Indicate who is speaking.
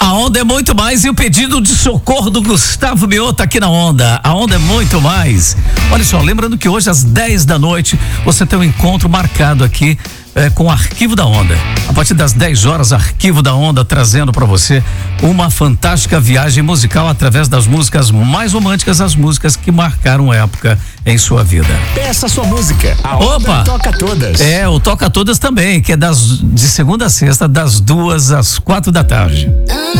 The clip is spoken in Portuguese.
Speaker 1: A Onda é muito mais e o pedido de socorro do Gustavo Mioto aqui na Onda. A Onda é muito mais. Olha só, lembrando que hoje às 10 da noite você tem um encontro marcado aqui com o Arquivo da Onda. A partir das 10 horas, Arquivo da Onda trazendo para você uma fantástica viagem musical através das músicas mais românticas, as músicas que marcaram época em sua vida.
Speaker 2: Peça sua música. A Onda toca todas.
Speaker 1: O Toca Todas também, que é de segunda a sexta, das 2 às 4 da tarde.